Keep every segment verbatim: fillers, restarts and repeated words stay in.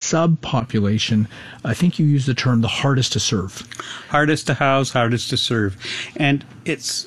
subpopulation. I think you use the term the hardest to serve. Hardest to house, hardest to serve. And it's...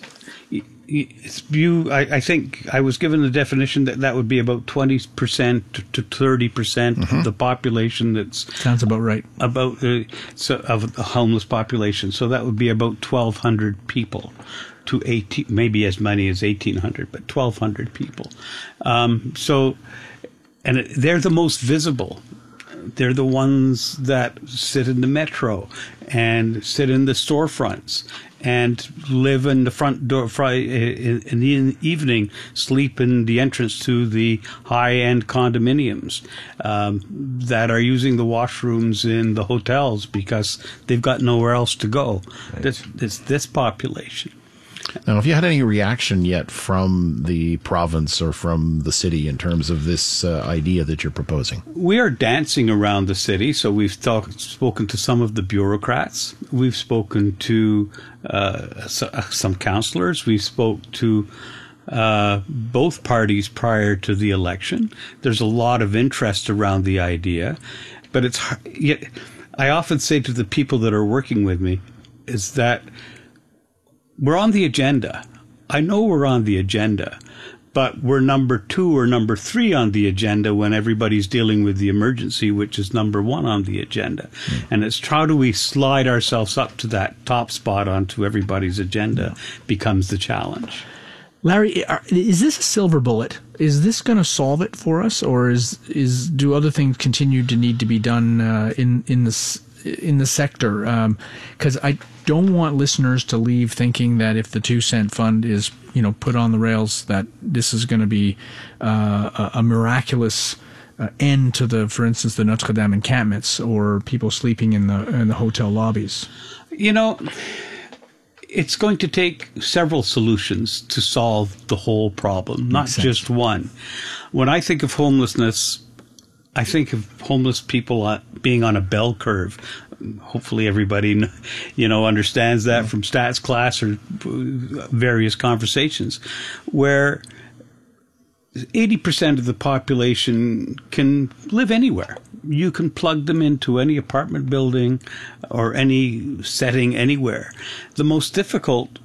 It's view. I, I think I was given the definition that that would be about twenty percent to thirty percent mm-hmm. of the population. That's sounds about right. About uh, so of the homeless population. So that would be about twelve hundred people to eighteen, maybe as many as eighteen hundred, but twelve hundred people. Um, so, and it, they're the most visible. They're the ones that sit in the metro and sit in the storefronts and live in the front door in the evening, sleep in the entrance to the high-end condominiums um, that are using the washrooms in the hotels because they've got nowhere else to go. Right. This, this, this population. Now, have you had any reaction yet from the province or from the city in terms of this uh, idea that you're proposing? We are dancing around the city, so we've talk, spoken to some of the bureaucrats. We've spoken to uh, some councillors. We spoke to uh, both parties prior to the election. There's a lot of interest around the idea, but it's yet I often say to the people that are working with me is that we're on the agenda. I know we're on the agenda, but we're number two or number three on the agenda when everybody's dealing with the emergency, which is number one on the agenda. Mm. And it's how do we slide ourselves up to that top spot onto everybody's agenda becomes the challenge. Larry, is this a silver bullet? Is this going to solve it for us, or is is do other things continue to need to be done uh, in in this in the sector? Because um, I don't want listeners to leave thinking that if the two cent fund is, you know, put on the rails, that this is going to be uh, a, a miraculous uh, end to the, for instance, the Notre Dame encampments or people sleeping in the in the hotel lobbies. You know, it's going to take several solutions to solve the whole problem, not just one. When I think of homelessness, I think of homeless people being on a bell curve. Hopefully everybody, you know, understands that from stats class or various conversations, where eighty percent of the population can live anywhere. You can plug them into any apartment building or any setting anywhere. The most difficult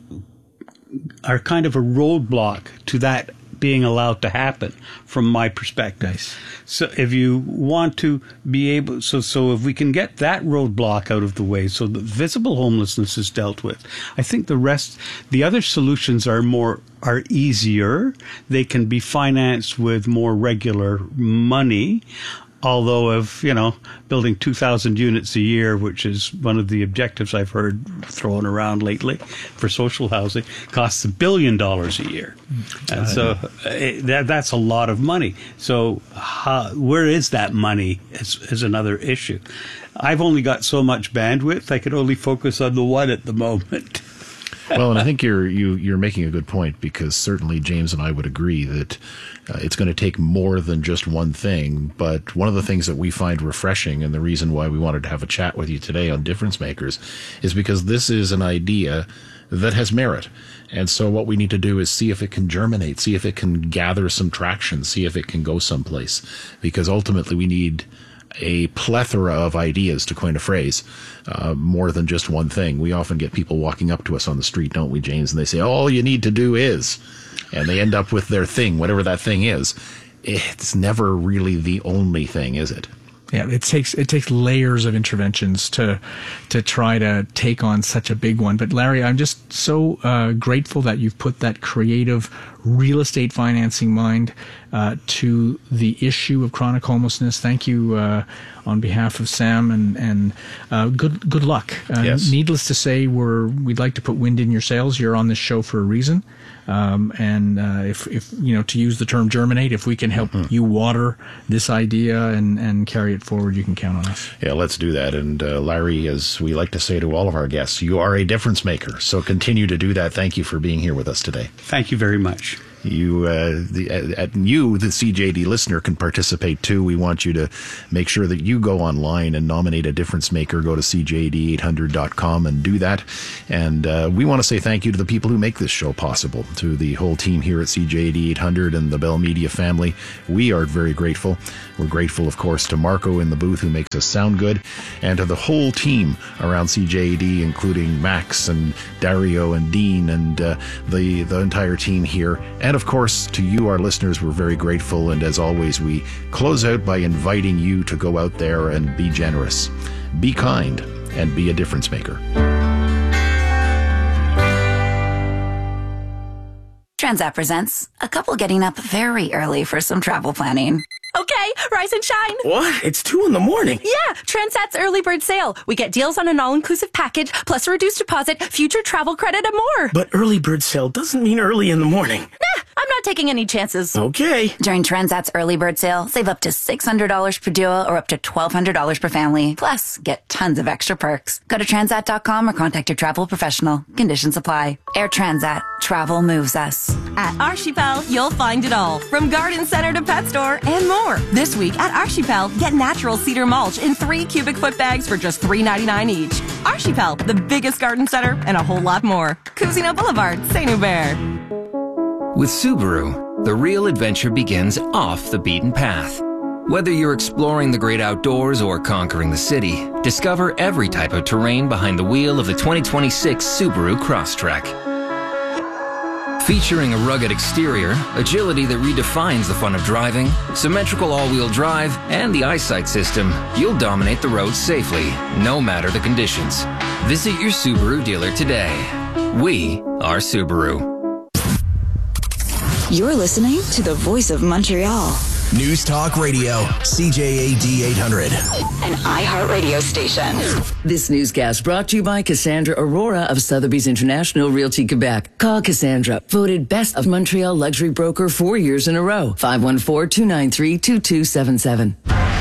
are kind of a roadblock to that being allowed to happen from my perspective. Nice. So if you want to be able, so so if we can get that roadblock out of the way so that visible homelessness is dealt with, I think the rest, the other solutions are more, are easier. They can be financed with more regular money. Although of, you know, building two thousand units a year, which is one of the objectives I've heard thrown around lately for social housing, costs a billion dollars a year. And so uh, that, that's a lot of money. So how, where is that money is, is another issue. I've only got so much bandwidth. I can only focus on the one at the moment. Well, and I think you're you, you're making a good point, because certainly James and I would agree that uh, it's going to take more than just one thing. But one of the things that we find refreshing, and the reason why we wanted to have a chat with you today on Difference Makers, is because this is an idea that has merit. And so what we need to do is see if it can germinate, see if it can gather some traction, see if it can go someplace. Because ultimately we need a plethora of ideas, to coin a phrase, uh, more than just one thing. We often get people walking up to us on the street, don't we, James? And they say, all you need to do is, and they end up with their thing, whatever that thing is. It's never really the only thing, is it? Yeah, it takes it takes layers of interventions to to try to take on such a big one. But Larry, I'm just so uh, grateful that you've put that creative real estate financing mind uh, to the issue of chronic homelessness. Thank you uh, on behalf of Sam, and and uh, good good luck. Uh, yes. Needless to say, we're we'd like to put wind in your sails. You're on this show for a reason. Um, and uh, if, if, you know, to use the term germinate, if we can help mm-hmm. you water this idea and, and carry it forward, you can count on us. Yeah, let's do that. And uh, Larry, as we like to say to all of our guests, you are a difference maker. So continue to do that. Thank you for being here with us today. Thank you very much. You, uh, the, uh, you, the C J A D listener, can participate too. We want you to make sure that you go online and nominate a difference maker. Go to C J A D eight hundred dot com and do that. And uh, we want to say thank you to the people who make this show possible, to the whole team here at C J A D eight hundred and the Bell Media family. We are very grateful. We're grateful, of course, to Marco in the booth who makes us sound good, and to the whole team around C J A D, including Max and Dario and Dean and uh, the the entire team here. And of course, to you, our listeners, we're very grateful. And as always, we close out by inviting you to go out there and be generous, be kind, and be a difference maker. Transat presents a couple getting up very early for some travel planning. Okay, rise and shine. What? It's two in the morning. Yeah, Transat's early bird sale. We get deals on an all-inclusive package, plus a reduced deposit, future travel credit, and more. But early bird sale doesn't mean early in the morning. Nah, I'm not taking any chances. Okay. During Transat's early bird sale, save up to six hundred dollars per duo or up to twelve hundred dollars per family. Plus, get tons of extra perks. Go to transat dot com or contact your travel professional. Conditions apply. Air Transat. Travel moves us. At Archipel, you'll find it all, from garden center to pet store and more. This week at Archipel, get natural cedar mulch in three cubic foot bags for just three ninety-nine each. Archipel, the biggest garden center and a whole lot more. Cousino Boulevard, Saint Hubert. With Subaru, the real adventure begins off the beaten path. Whether you're exploring the great outdoors or conquering the city, discover every type of terrain behind the wheel of the twenty twenty-six Subaru Crosstrek. Featuring a rugged exterior, agility that redefines the fun of driving, symmetrical all-wheel drive, and the eyesight system, you'll dominate the roads safely, no matter the conditions. Visit your Subaru dealer today. We are Subaru. You're listening to the Voice of Montreal. News Talk Radio, C J A D eight hundred. An iHeartRadio station. This newscast brought to you by Cassandra Aurora of Sotheby's International Realty Quebec. Call Cassandra, voted Best of Montreal Luxury Broker four years in a row. five one four, two nine three, two two seven seven.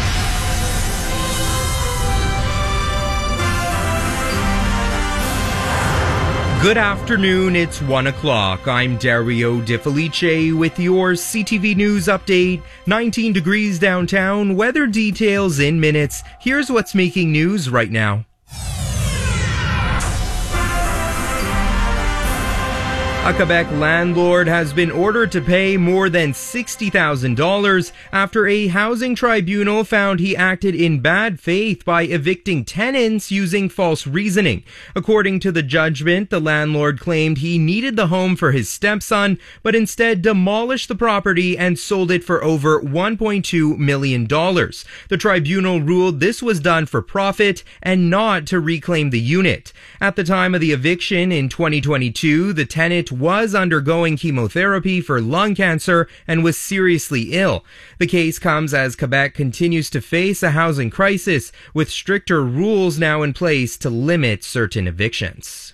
Good afternoon, it's one o'clock. I'm Dario De Felice with your C T V News update. nineteen degrees downtown, weather details in minutes. Here's what's making news right now. A Quebec landlord has been ordered to pay more than sixty thousand dollars after a housing tribunal found he acted in bad faith by evicting tenants using false reasoning. According to the judgment, the landlord claimed he needed the home for his stepson, but instead demolished the property and sold it for over one point two million dollars. The tribunal ruled this was done for profit and not to reclaim the unit. At the time of the eviction in twenty twenty-two, the tenant was undergoing chemotherapy for lung cancer and was seriously ill. The case comes as Quebec continues to face a housing crisis, with stricter rules now in place to limit certain evictions.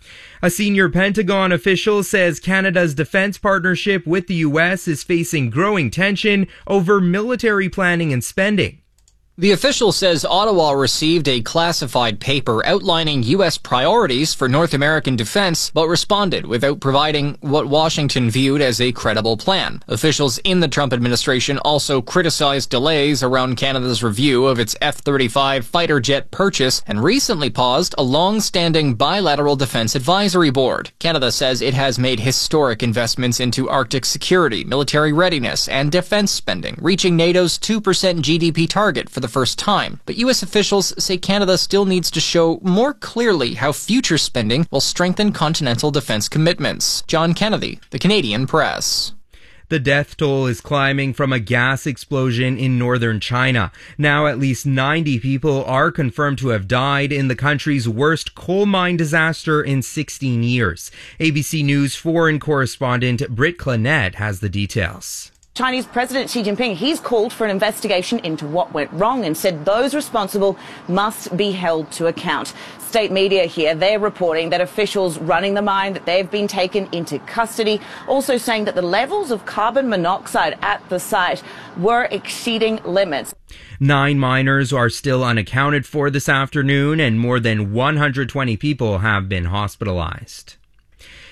A senior Pentagon official says Canada's defense partnership with the U S is facing growing tension over military planning and spending. The official says Ottawa received a classified paper outlining U S priorities for North American defense, but responded without providing what Washington viewed as a credible plan. Officials in the Trump administration also criticized delays around Canada's review of its F thirty-five fighter jet purchase and recently paused a long-standing bilateral defense advisory board. Canada says it has made historic investments into Arctic security, military readiness, and defense spending, reaching NATO's two percent G D P target for the first time. But U S officials say Canada still needs to show more clearly how future spending will strengthen continental defense commitments. John Kennedy, The Canadian Press. The death toll is climbing from a gas explosion in northern China. Now at least ninety people are confirmed to have died in the country's worst coal mine disaster in sixteen years. A B C News foreign correspondent Britt Clanette has the details. Chinese President Xi Jinping, he's called for an investigation into what went wrong and said those responsible must be held to account. State media here, they're reporting that officials running the mine, that they've been taken into custody, also saying that the levels of carbon monoxide at the site were exceeding limits. Nine miners are still unaccounted for this afternoon, and more than one hundred twenty people have been hospitalized.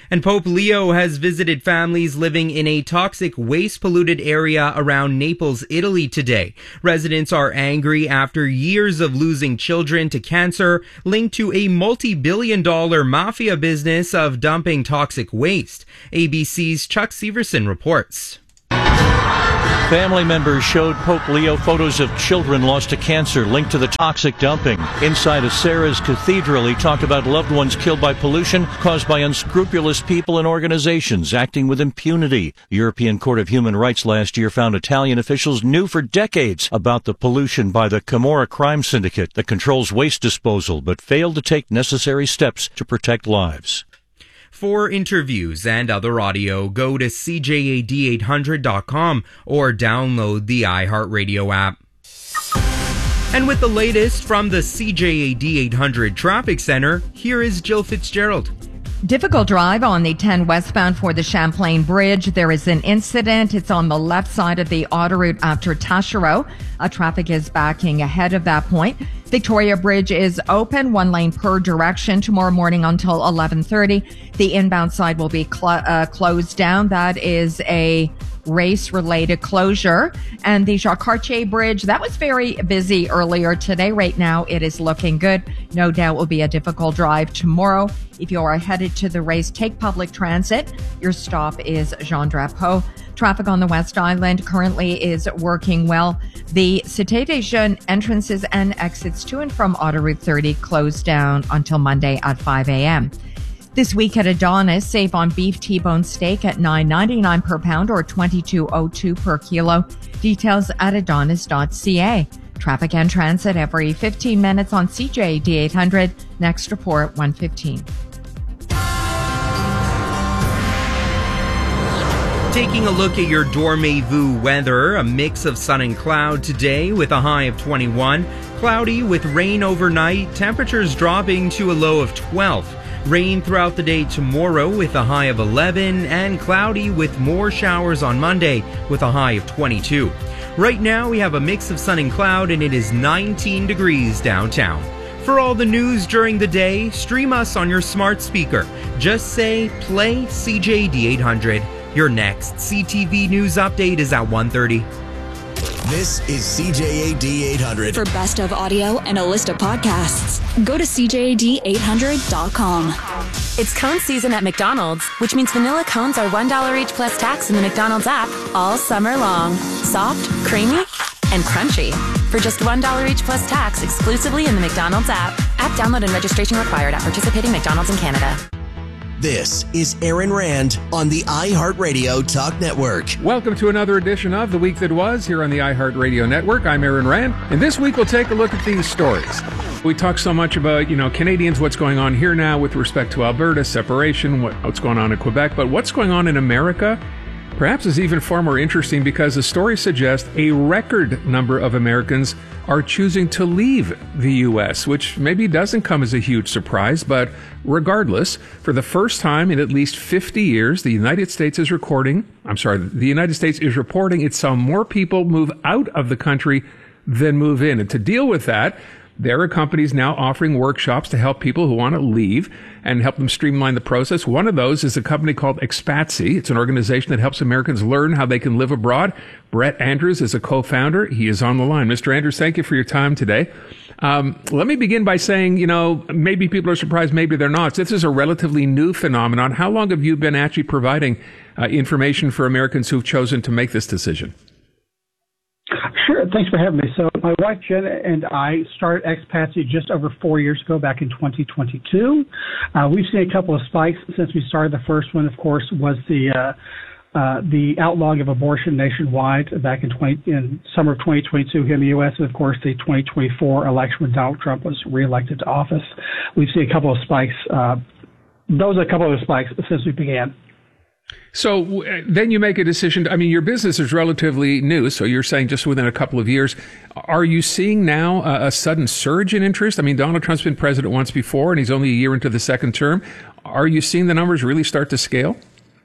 And Pope Leo has visited families living in a toxic waste-polluted area around Naples, Italy today. Residents are angry after years of losing children to cancer linked to a multi-billion dollar mafia business of dumping toxic waste. A B C's Chuck Severson reports. Family members showed Pope Leo photos of children lost to cancer linked to the toxic dumping. Inside of Sarah's Cathedral, he talked about loved ones killed by pollution caused by unscrupulous people and organizations acting with impunity. The European Court of Human Rights last year found Italian officials knew for decades about the pollution by the Camorra crime syndicate that controls waste disposal, but failed to take necessary steps to protect lives. For interviews and other audio, go to C J A D eight hundred dot com or download the iHeartRadio app. And with the latest from the C J A D eight hundred Traffic Center, here is Jill Fitzgerald. Difficult drive on the ten westbound for the Champlain Bridge. There is an incident. It's on the left side of the auto route after Taschereau. Uh, traffic is backing ahead of that point. Victoria Bridge is open, one lane per direction tomorrow morning until eleven thirty. The inbound side will be cl- uh, closed down. That is a race-related closure. And the Jacques Cartier Bridge, that was very busy earlier today. Right now, it is looking good. No doubt will be a difficult drive tomorrow. If you are headed to the race, take public transit. Your stop is Jean Drapeau. Traffic on the West Island currently is working well. The Cité des Jeunes entrances and exits to and from Autoroute thirty closed down until Monday at five a.m. This week at Adonis, save on beef T-bone steak at nine ninety-nine per pound or twenty-two oh two per kilo. Details at adonis dot c a. Traffic and transit every fifteen minutes on C J A D eight hundred. Next report, one fifteen. Taking a look at your Dormez-vous weather, a mix of sun and cloud today with a high of twenty-one. Cloudy with rain overnight, temperatures dropping to a low of twelve. Rain throughout the day tomorrow with a high of eleven, and cloudy with more showers on Monday with a high of twenty-two. Right now we have a mix of sun and cloud and it is nineteen degrees downtown. For all the news during the day, stream us on your smart speaker. Just say play C J D eight hundred. Your next C T V News update is at one thirty. This is C J A D eight hundred. For best of audio and a list of podcasts, go to C J A D eight hundred dot com. It's cone season at McDonald's, which means vanilla cones are one dollar each plus tax in the McDonald's app all summer long. Soft, creamy, and crunchy. For just one dollar each plus tax exclusively in the McDonald's app. App download and registration required at participating McDonald's in Canada. This is Aaron Rand on the iHeartRadio Talk Network. Welcome to another edition of The Week That Was here on the iHeartRadio Network. I'm Aaron Rand, and this week we'll take a look at these stories. We talk so much about, you know, Canadians, what's going on here now with respect to Alberta, separation, what, what's going on in Quebec, but what's going on in America perhaps is even far more interesting because the story suggests a record number of Americans are choosing to leave the U S, which maybe doesn't come as a huge surprise, but regardless, for the first time in at least fifty years, the United States is recording, I'm sorry, the United States is reporting it saw more people move out of the country than move in. And to deal with that, there are companies now offering workshops to help people who want to leave and help them streamline the process. One of those is a company called Expatsy. It's an organization that helps Americans learn how they can live abroad. Brett Andrews is a co-founder. He is on the line. Mister Andrews, thank you for your time today. Um, let me begin by saying, you know, maybe people are surprised, maybe they're not. This is a relatively new phenomenon. How long have you been actually providing uh, information for Americans who've chosen to make this decision? Sure. Thanks for having me. So my wife, Jenna, and I started Expatsy just over four years ago, back in twenty twenty-two. Uh, we've seen a couple of spikes since we started. The first one, of course, was the uh, uh, the outlawing of abortion nationwide back in, twenty, in summer of twenty twenty-two here in the U S, and, of course, the twenty twenty-four election when Donald Trump was reelected to office. We've seen a couple of spikes. Uh, those are a couple of spikes since we began. So then you make a decision. I mean, your business is relatively new, so you're saying just within a couple of years. Are you seeing now a, a sudden surge in interest? I mean, Donald Trump's been president once before, and he's only a year into the second term. Are you seeing the numbers really start to scale?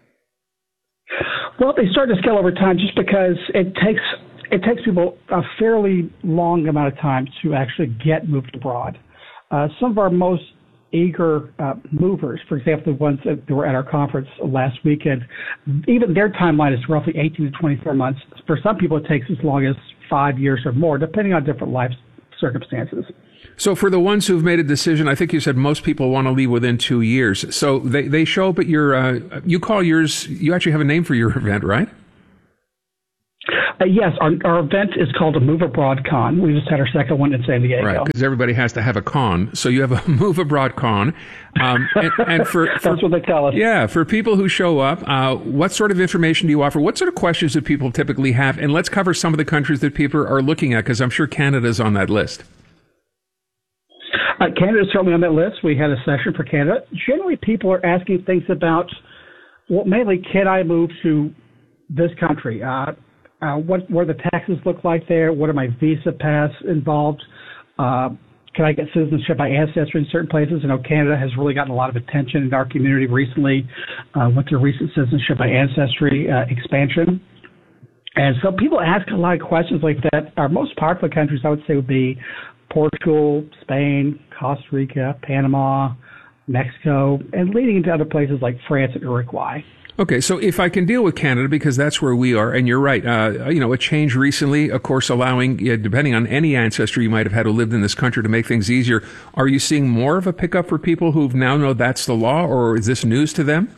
Well, they start to scale over time just because it takes it takes people a fairly long amount of time to actually get moved abroad. Uh, some of our most eager uh, movers. For example, the ones that were at our conference last weekend, even their timeline is roughly eighteen to twenty-four months. For some people, it takes as long as five years or more, depending on different life circumstances. So for the ones who've made a decision, I think you said most people want to leave within two years. So they, they show up at your, uh, you call yours, you actually have a name for your event, right? Uh, yes, our, our event is called a Move Abroad Con. We just had our second one in San Diego. Right, because everybody has to have a con. So you have a Move Abroad Con. Um, and, and for, for That's what they tell us. Yeah, for people who show up, uh, what sort of information do you offer? What sort of questions do people typically have? And let's cover some of the countries that people are looking at, because I'm sure Canada's on that list. Uh, Canada is certainly on that list. We had a session for Canada. Generally, people are asking things about, well, mainly, can I move to this country? Uh, uh, what what do the taxes look like there? What are my visa pass involved? Uh, can I get citizenship by ancestry in certain places? I know Canada has really gotten a lot of attention in our community recently uh, with their recent citizenship by ancestry uh, expansion. And so people ask a lot of questions like that. Our most popular countries, I would say, would be Portugal, Spain, Costa Rica, Panama, Mexico, and leading into other places like France and Uruguay. Okay, so if I can deal with Canada, because that's where we are, and you're right, uh, you know, a change recently, of course, allowing, yeah, depending on any ancestry you might have had who lived in this country to make things easier. Are you seeing more of a pickup for people who now know that's the law, or is this news to them?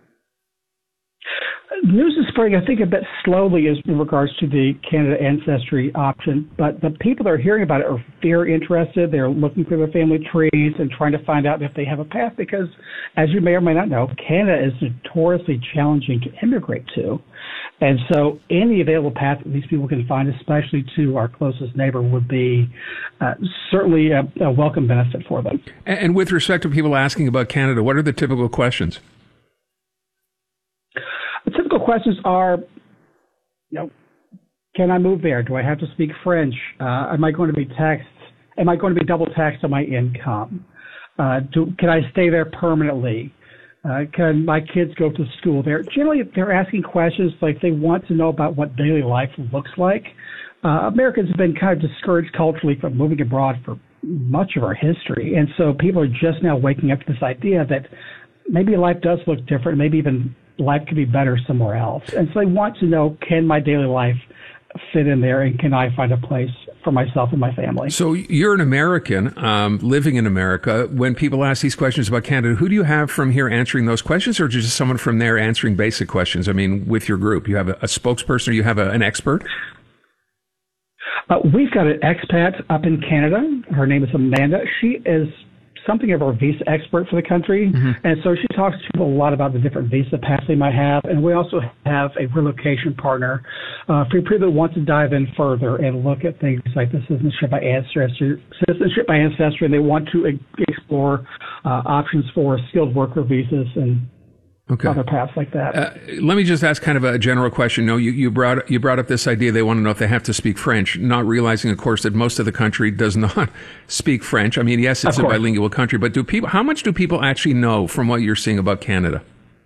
News is spreading, I think, a bit slowly as in regards to the Canada ancestry option, but the people that are hearing about it are very interested. They're looking through their family trees and trying to find out if they have a path because, as you may or may not know, Canada is notoriously challenging to immigrate to. And so any available path that these people can find, especially to our closest neighbor, would be uh, certainly a, a welcome benefit for them. And, and with respect to people asking about Canada, what are the typical questions? The typical questions are, you know, can I move there? Do I have to speak French? Uh, am I going to be taxed? Am I going to be double taxed on my income? Uh, do, can I stay there permanently? Uh, can my kids go to school there? Generally, they're asking questions like they want to know about what daily life looks like. Uh, Americans have been kind of discouraged culturally from moving abroad for much of our history. And so people are just now waking up to this idea that maybe life does look different, maybe even life could be better somewhere else. And so they want to know, can my daily life fit in there, and can I find a place for myself and my family? So you're an American um, living in America. When people ask these questions about Canada, who do you have from here answering those questions, or just someone from there answering basic questions? I mean, with your group, you have a, a spokesperson, or you have a, an expert? Uh, we've got an expat up in Canada. Her name is Amanda. She is something of our visa expert for the country. Mm-hmm. And so she talks to people a lot about the different visa paths they might have. And we also have a relocation partner uh, for people that want to dive in further and look at things like the citizenship by ancestry, citizenship by ancestry, and they want to explore uh, options for skilled worker visas and Okay. other paths like that. Uh, let me just ask kind of a general question. No, you, you brought you brought up this idea they want to know if they have to speak French, not realizing, of course, that most of the country does not speak French. I mean, yes, it's a bilingual country, but do people? How much do people actually know from what you're seeing about Canada?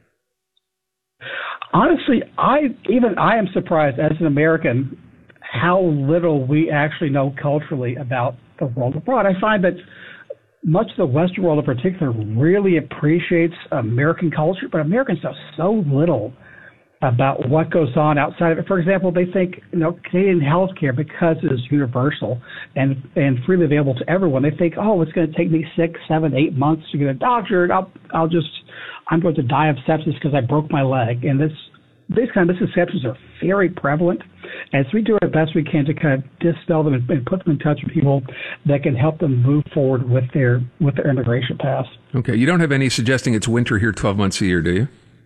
Honestly, I even I am surprised as an American how little we actually know culturally about the world abroad. I find that much of the Western world in particular really appreciates American culture, but Americans know so little about what goes on outside of it. For example, they think, you know, Canadian healthcare, because it is universal and, and freely available to everyone, they think, oh, it's going to take me six, seven, eight months to get a doctor, and I'll, I'll just, I'm going to die of sepsis because I broke my leg. And this, these kind of misconceptions are very prevalent. And so we do our best we can to kind of dispel them and, and put them in touch with people that can help them move forward with their with their immigration path. Okay. You don't have any suggesting it's winter here twelve months a year, do you?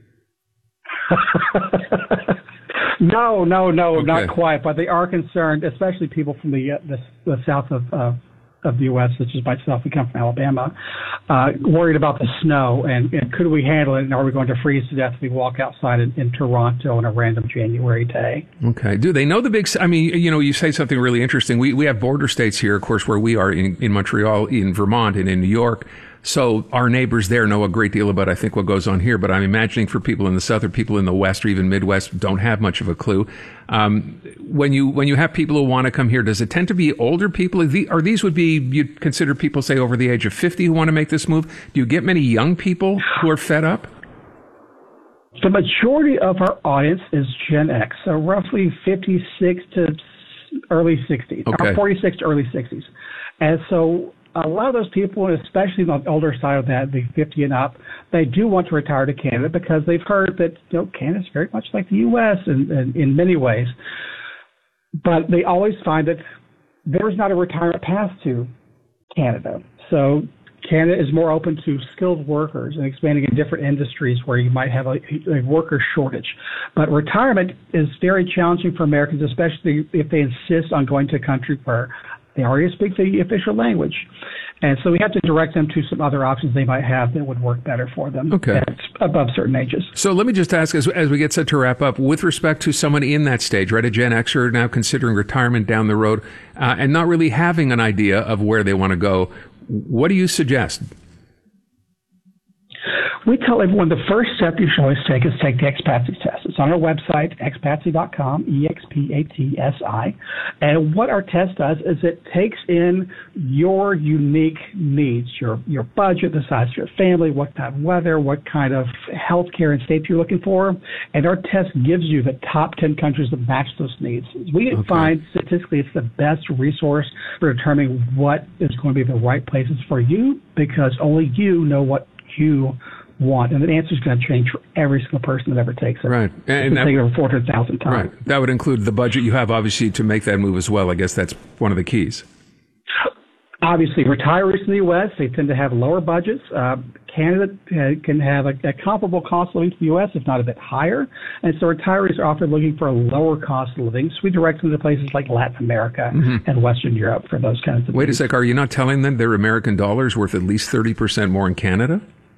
no, no, no, okay. Not quite. But they are concerned, especially people from the uh, the, the south of uh, of the U S, such as myself. We come from Alabama, uh, worried about the snow and, and could we handle it, and are we going to freeze to death if we walk outside in, in Toronto on a random January day? Okay. Do they know the big, I mean, you know, you say something really interesting. We we have border states here, of course, where we are in, in Montreal, in Vermont, and in New York. So our neighbors there know a great deal about, I think, what goes on here. But I'm imagining for people in the South or people in the West or even Midwest don't have much of a clue. Um, when you when you have people who want to come here, does it tend to be older people? Are these, are these would be, you'd consider people, say, over the age of fifty who want to make this move? Do you get many young people who are fed up? The majority of our audience is Gen X, so roughly fifty-six to early sixties, Okay. or forty-six to early sixties. And so a lot of those people, and especially on the older side of that, the fifty and up, they do want to retire to Canada because they've heard that, you know, Canada's very much like the U S in, in, in many ways. But they always find that there's not a retirement path to Canada. So Canada is more open to skilled workers and expanding in different industries where you might have a, a worker shortage. But retirement is very challenging for Americans, especially if they insist on going to a country where they already speak the official language. And so we have to direct them to some other options they might have that would work better for them Okay. at above certain ages. So let me just ask, as, as we get set to wrap up, with respect to someone in that stage, right, a Gen Xer now considering retirement down the road uh, and not really having an idea of where they want to go, what do you suggest? We tell everyone the first step you should always take is take the Expatsy test. It's on our website, expatsy dot com, E X P A T S I. And what our test does is it takes in your unique needs, your your budget, the size of your family, what kind of weather, what kind of health care and safety you're looking for. And our test gives you the top ten countries that match those needs. We Okay. find statistically it's the best resource for determining what is going to be the right places for you, because only you know what you want, and the answer is going to change for every single person that ever takes it. Right, and and that, taken over four hundred thousand times. Right, that would include the budget you have, obviously, to make that move as well. I guess that's one of the keys. Obviously, retirees in the U S, they tend to have lower budgets. Uh, Canada uh, can have a, a comparable cost of living to the U S, if not a bit higher. And so retirees are often looking for a lower cost of living. So we direct them to places like Latin America Mm-hmm. and Western Europe for those kinds of Wait a things. sec, are you not telling them their American dollars worth at least thirty percent more in Canada?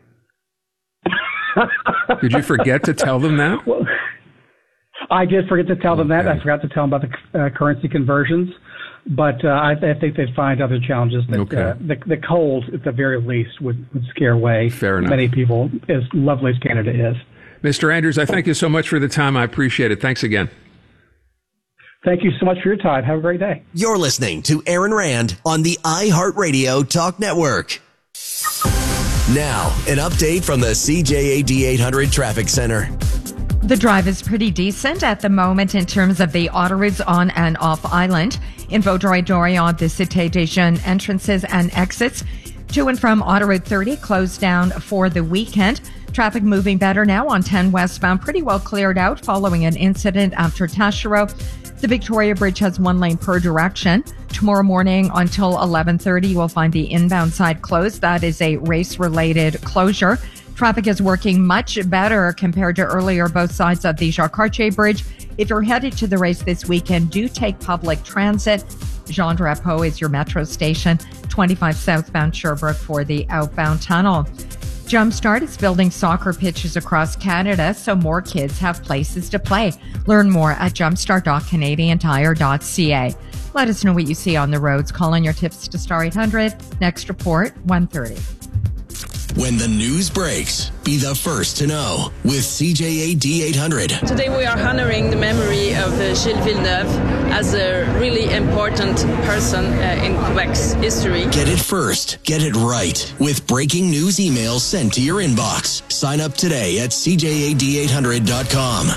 Did you forget to tell them that? Well, I did forget to tell them that. I forgot to tell them about the uh, currency conversions. But uh, I, I think they'd find other challenges that Okay. uh, the, the cold, at the very least, would, would scare away Fair enough. many people, as lovely as Canada is. Mister Andrews, I thank you so much for the time. I appreciate it. Thanks again. Thank you so much for your time. Have a great day. You're listening to Aaron Rand on the iHeartRadio Talk Network. Now, an update from the C J A D eight hundred Traffic Center. The drive is pretty decent at the moment in terms of the autoroutes on and off island. In Vaudreuil-Dorion, the Cité des Jeunes entrances and exits to and from Autoroute thirty closed down for the weekend. Traffic moving better now on ten westbound, pretty well cleared out following an incident after Taschereau. The Victoria Bridge has one lane per direction. Tomorrow morning until eleven thirty, you will find the inbound side closed. That is a race-related closure. Traffic is working much better compared to earlier both sides of the Jacques-Cartier Bridge. If you're headed to the race this weekend, do take public transit. Jean Drapeau is your metro station. twenty-five southbound Sherbrooke for the outbound tunnel. Jumpstart is building soccer pitches across Canada so more kids have places to play. Learn more at jumpstart dot canadian tire dot c a. Let us know what you see on the roads. Call in your tips to Star eight hundred. Next report, one thirty. When the news breaks, be the first to know with C J A D eight hundred. Today we are honoring the memory of uh, Gilles Villeneuve as a really important person uh, in Quebec's history. Get it first, get it right with breaking news emails sent to your inbox. Sign up today at C J A D eight hundred dot com.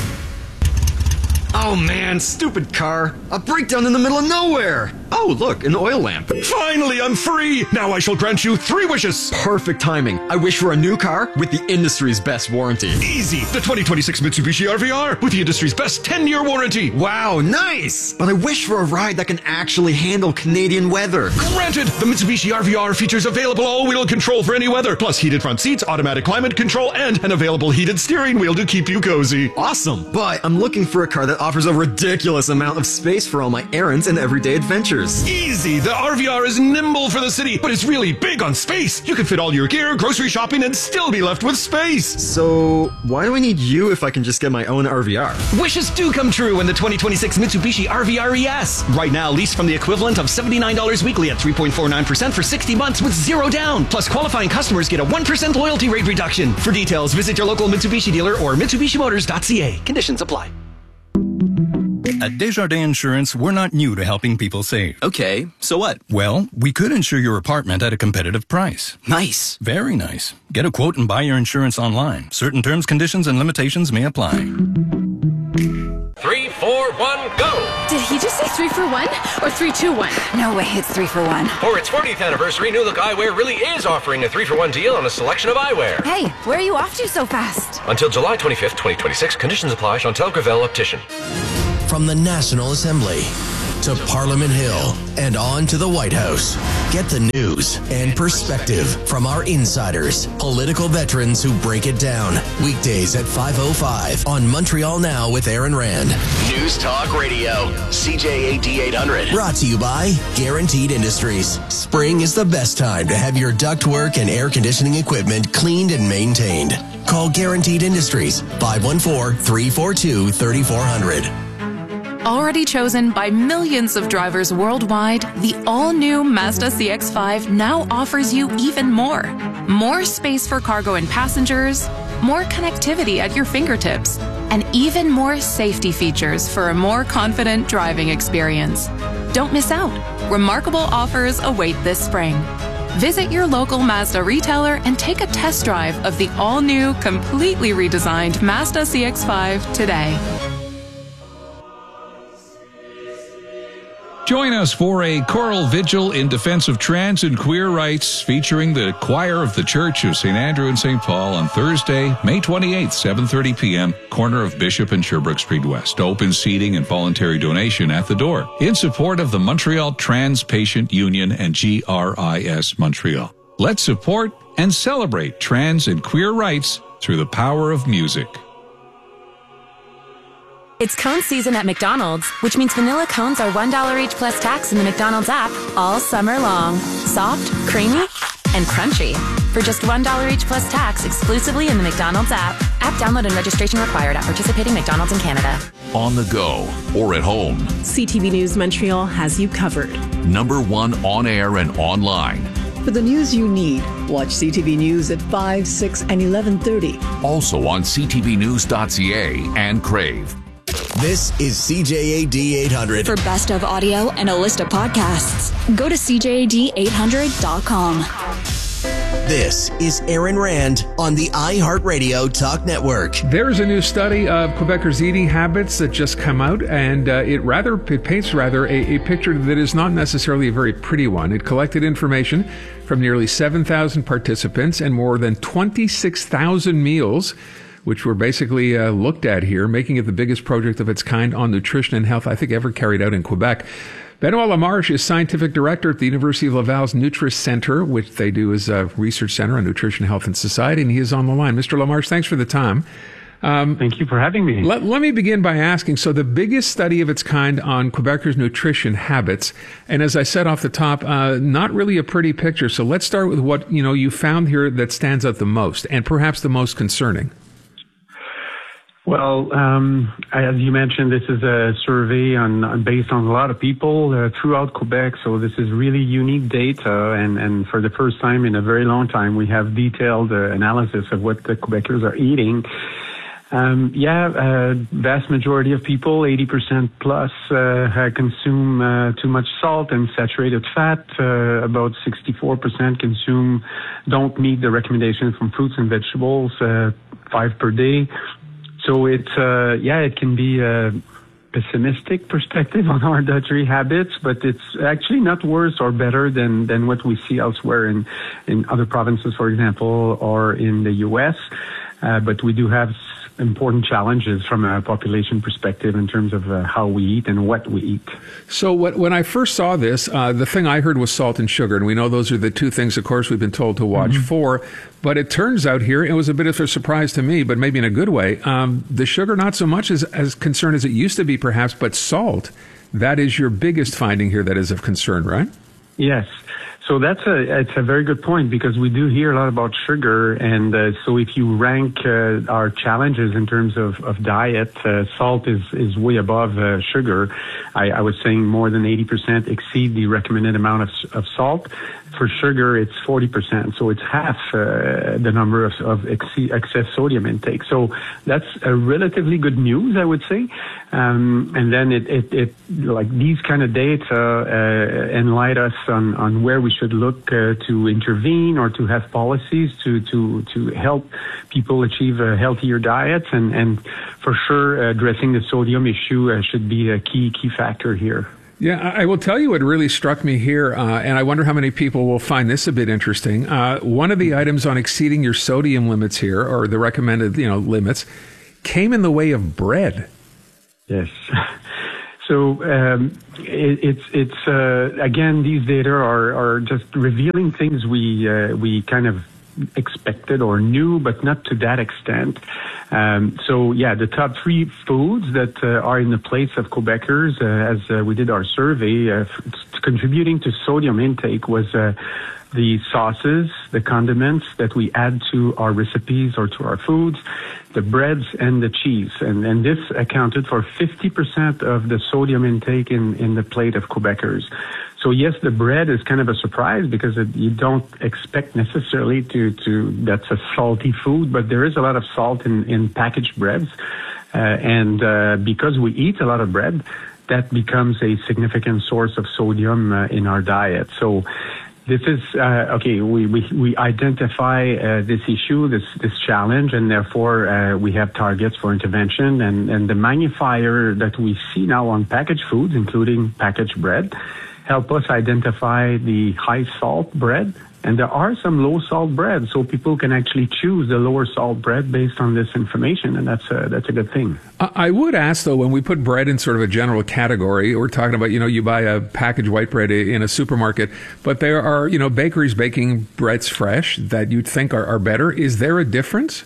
Oh man, stupid car. A breakdown in the middle of nowhere. Oh, look, an oil lamp. Finally, I'm free! Now I shall grant you three wishes! Perfect timing. I wish for a new car with the industry's best warranty. Easy! The twenty twenty-six Mitsubishi R V R with the industry's best ten-year warranty! Wow, nice! But I wish for a ride that can actually handle Canadian weather. Granted! The Mitsubishi R V R features available all-wheel control for any weather, plus heated front seats, automatic climate control, and an available heated steering wheel to keep you cozy. Awesome! But I'm looking for a car that offers a ridiculous amount of space for all my errands and everyday adventures. years. Easy. The R V R is nimble for the city, but it's really big on space. You can fit all your gear, grocery shopping, and still be left with space. So, why do I need you if I can just get my own R V R? Wishes do come true in the twenty twenty-six Mitsubishi R V R E S. Right now, lease from the equivalent of seventy-nine dollars weekly at three point four nine percent for sixty months with zero down. Plus, qualifying customers get a one percent loyalty rate reduction. For details, visit your local Mitsubishi dealer or Mitsubishi Motors dot c a. Conditions apply. At Desjardins Insurance, we're not new to helping people save. Okay, so what? Well, we could insure your apartment at a competitive price. Nice. Very nice. Get a quote and buy your insurance online. Certain terms, conditions, and limitations may apply. Three, four, one, go! Did he just say three for one or three, two, one? No way, it's three for one. For its fortieth anniversary, New Look Eyewear really is offering a three for one deal on a selection of eyewear. Hey, where are you off to so fast? Until July twenty-fifth, twenty twenty-six. Conditions apply. Chantal Gravel, Optician. From the National Assembly to Parliament Hill and on to the White House. Get the news and perspective from our insiders, political veterans who break it down. Weekdays at five oh five on Montreal Now with Aaron Rand. News Talk Radio, C J A D eight hundred. Brought to you by Guaranteed Industries. Spring is the best time to have your ductwork and air conditioning equipment cleaned and maintained. Call Guaranteed Industries, five one four, three four two, three four zero zero. Already chosen by millions of drivers worldwide, the all-new Mazda C X five now offers you even more. More space for cargo and passengers, more connectivity at your fingertips, and even more safety features for a more confident driving experience. Don't miss out. Remarkable offers await this spring. Visit your local Mazda retailer and take a test drive of the all-new, completely redesigned Mazda C X five today. Join us for a choral vigil in defense of trans and queer rights featuring the choir of the Church of Saint Andrew and Saint Paul on Thursday, May twenty-eighth, seven thirty p.m., corner of Bishop and Sherbrooke Street West. Open seating and voluntary donation at the door in support of the Montreal Trans Patient Union and G R I S Montreal. Let's support and celebrate trans and queer rights through the power of music. It's cone season at McDonald's, which means vanilla cones are one dollar each plus tax in the McDonald's app all summer long. Soft, creamy, and crunchy. For just one dollar each plus tax exclusively in the McDonald's app. App download and registration required at participating McDonald's in Canada. On the go or at home, C T V News Montreal has you covered. Number one on air and online. For the news you need, watch C T V News at five, six, and eleven thirty. Also on c t v news dot c a and Crave. This is C J A D eight hundred. For best of audio and a list of podcasts, go to c j a d eight hundred dot com. This is Aaron Rand on the iHeartRadio Talk Network. There's a new study of Quebecers' eating habits that just come out, and uh, it rather it paints rather a, a picture that is not necessarily a very pretty one. It collected information from nearly seven thousand participants and more than twenty-six thousand meals, which were basically uh, looked at here, making it the biggest project of its kind on nutrition and health, I think, ever carried out in Quebec. Benoit Lamarche is scientific director at the University of Laval's Nutris Center, which they do as a research center on nutrition, health, and society, and he is on the line. Mister Lamarche, thanks for the time. Um, Thank you for having me. Let, let me begin by asking, so the biggest study of its kind on Quebecers' nutrition habits, and as I said off the top, uh, not really a pretty picture. So let's start with what you know you found here that stands out the most, and perhaps the most concerning. Well, um, as you mentioned, this is a survey on based on a lot of people uh, throughout Quebec, so this is really unique data, and, and for the first time in a very long time, we have detailed uh, analysis of what the Quebecers are eating. Um, yeah, uh, vast majority of people, eighty percent plus, uh, consume uh, too much salt and saturated fat. Uh, about sixty-four percent consume, don't meet the recommendation from fruits and vegetables, uh, five per day. So it's, uh, yeah, it can be a pessimistic perspective on our dietary habits, but it's actually not worse or better than, than what we see elsewhere in, in other provinces, for example, or in the U S. Uh, but we do have important challenges from a population perspective in terms of uh, how we eat and what we eat. So what, when I first saw this, uh, the thing I heard was salt and sugar, and we know those are the two things, of course, we've been told to watch mm-hmm. for. But it turns out here, it was a bit of a surprise to me, but maybe in a good way. Um, the sugar, not so much as, as concerned as it used to be, perhaps, but salt that is your biggest finding here that is of concern, right? Yes. So that's a it's a very good point, because we do hear a lot about sugar, and uh, so if you rank uh, our challenges in terms of, of diet, uh, salt is, is way above uh, sugar. I, I was saying more than eighty percent exceed the recommended amount of, of salt. For sugar, it's forty percent, so it's half uh, the number of, of ex- excess sodium intake. So that's a relatively good news, I would say. Um, and then it, it, it, like these kind of data uh, enlighten us on, on where we should look uh, to intervene or to have policies to, to, to help people achieve uh, healthier diets. And, and for sure, addressing the sodium issue uh, should be a key, key factor here. Yeah, I will tell you what really struck me here, uh, and I wonder how many people will find this a bit interesting. Uh, one of the items on exceeding your sodium limits here, or the recommended, you know, limits, came in the way of bread. Yes. So um, it, it's it's uh, again, these data are, are just revealing things we uh, we kind of expected or knew, but not to that extent. Um, so yeah, the top three foods that uh, are in the plates of Quebecers, uh, as uh, we did our survey, uh, f- contributing to sodium intake was uh, the sauces, the condiments that we add to our recipes or to our foods, the breads and the cheese. And, and this accounted for fifty percent of the sodium intake in, in the plate of Quebecers. So yes, the bread is kind of a surprise because it, you don't expect necessarily to, to, that's a salty food, but there is a lot of salt in, in packaged breads. Uh, and, uh, because we eat a lot of bread, that becomes a significant source of sodium uh, in our diet. So this is, uh, okay, we, we, we identify uh, this issue, this, this challenge, and therefore uh, we have targets for intervention. And, and the magnifier that we see now on packaged foods, including packaged bread, help us identify the high salt bread, and there are some low salt bread, so people can actually choose the lower salt bread based on this information, and that's a, that's a good thing. I would ask, though, when we put bread in sort of a general category, we're talking about, you know, you buy a packaged white bread in a supermarket, but there are, you know, bakeries baking breads fresh that you'd think are, are better. Is there a difference?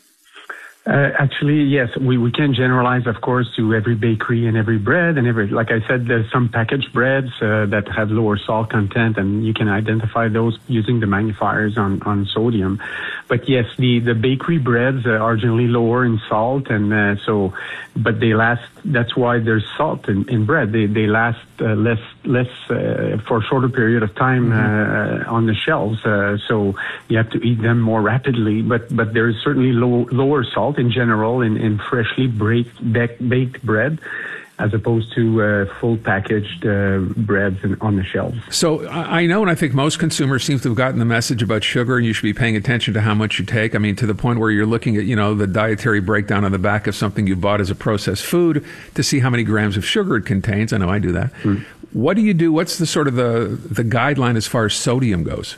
Uh, actually, yes, we, we can generalize, of course, to every bakery and every bread and every, like I said, there's some packaged breads uh, that have lower salt content, and you can identify those using the magnifiers on, on sodium. But yes, the, the bakery breads uh, are generally lower in salt, and uh, so, but they last, that's why there's salt in, in bread. They, they last uh, less, less, uh, for a shorter period of time mm-hmm. uh, on the shelves. Uh, so you have to eat them more rapidly, but, but there is certainly low, lower salt in general in, in freshly baked, baked bread, as opposed to uh, full packaged uh, breads in, on the shelves. So I know, and I think most consumers seem to have gotten the message about sugar, and you should be paying attention to how much you take. I mean, to the point where you're looking at, you know, the dietary breakdown on the back of something you bought as a processed food to see how many grams of sugar it contains. I know I do that. Mm. What do you do? What's the sort of the, the guideline as far as sodium goes?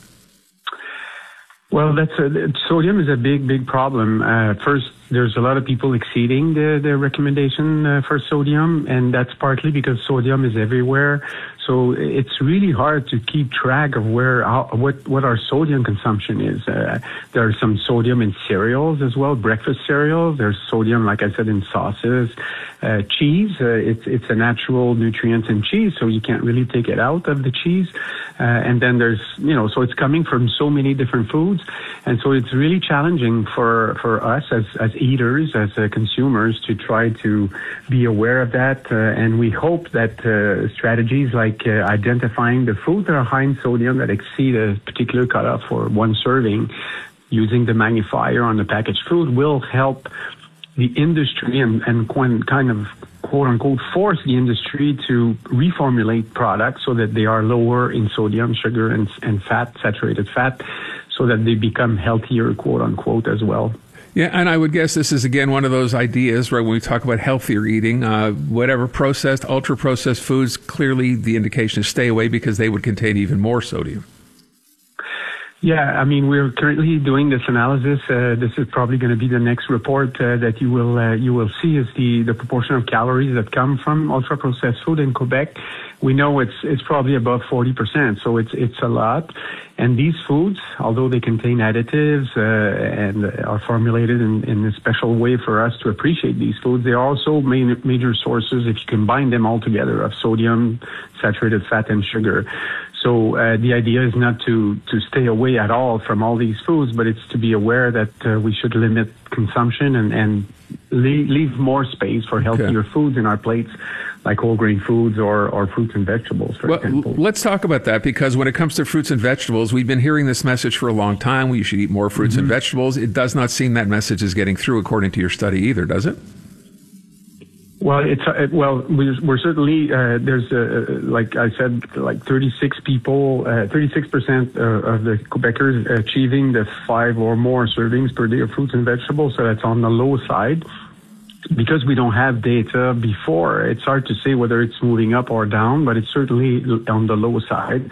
Well, that's a, sodium is a big, big problem. Uh, first, there's a lot of people exceeding the, the recommendation uh, for sodium, and that's partly because sodium is everywhere. So it's really hard to keep track of where how, what what our sodium consumption is. Uh, there's some sodium in cereals as well, breakfast cereals. There's sodium, like I said, in sauces, uh, cheese. Uh, it's it's a natural nutrient in cheese, so you can't really take it out of the cheese. Uh, and then there's you know, so it's coming from so many different foods, and so it's really challenging for for us as as eaters, as uh, consumers, to try to be aware of that. Uh, and we hope that uh, strategies like Like uh, identifying the foods that are high in sodium that exceed a particular cutoff for one serving, using the magnifier on the packaged food, will help the industry and, and kind of quote unquote force the industry to reformulate products so that they are lower in sodium, sugar, and, and fat, saturated fat, so that they become healthier, quote unquote, as well. Yeah, and I would guess this is, again, one of those ideas, right, when we talk about healthier eating, uh, whatever processed, ultra-processed foods, clearly the indication is stay away because they would contain even more sodium. Yeah, I mean, we're currently doing this analysis. Uh, this is probably going to be the next report uh, that you will uh, you will see is the, the proportion of calories that come from ultra-processed food in Quebec. we know it's it's probably above forty percent. So it's it's a lot. And these foods, although they contain additives uh, and are formulated in, in a special way for us to appreciate these foods, they are also main, major sources, if you combine them all together, of sodium, saturated fat, and sugar. So uh, the idea is not to, to stay away at all from all these foods, but it's to be aware that uh, we should limit consumption and, and leave, leave more space for healthier okay. foods in our plates, like whole grain foods or, or fruits and vegetables, for well, example. Let's talk about that, because when it comes to fruits and vegetables, we've been hearing this message for a long time. We should eat more fruits mm-hmm. and vegetables. It does not seem that message is getting through according to your study either, does it? Well, it's uh, well, we're, we're certainly uh, there's uh, like I said, like thirty-six people, uh, thirty-six percent of the Quebecers achieving the five or more servings per day of fruits and vegetables. So that's on the low side. Because we don't have data before, it's hard to say whether it's moving up or down, but it's certainly on the low side.